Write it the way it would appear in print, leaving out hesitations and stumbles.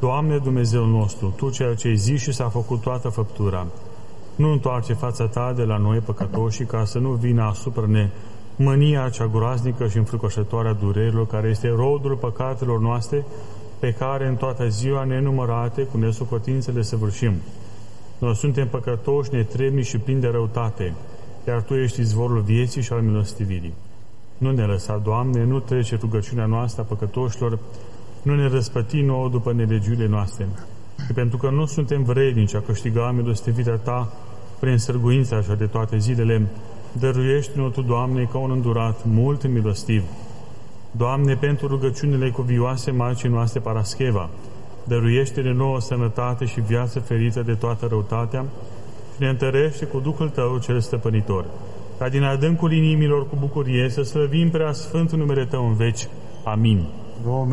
Doamne Dumnezeul nostru, Tu ceea ce ai zis și s-a făcut toată făptura, nu întoarce fața Ta de la noi păcătoși, ca să nu vină asupra ne mânia cea groaznică și înfricoșătoare a durerilor, care este rodul păcatelor noastre, pe care în toată ziua nenumărate cu nesocotințe le săvârșim. Noi suntem păcătoși, netrebnici și plini de răutate, iar Tu ești izvorul vieții și al milostivirii. Nu ne lăsa, Doamne, nu trece rugăciunea noastră a păcătoșilor, nu ne răspăti nouă după nelegiurile noastre. Și pentru că nu suntem vrednici a câștiga milostivirea Ta prin sârguința așa de toate zilele, dăruiește-ne Tu, Doamne, ca un îndurat mult milostiv. Doamne, pentru rugăciunile cuvioase Maicii noastre Parascheva, dăruiește-ne nouă sănătate și viață ferită de toată răutatea și ne întărește cu Duhul Tău cel stăpânitor, ca din adâncul inimilor cu bucurie să slăvim prea sfântul numele Tău în veci. Amin.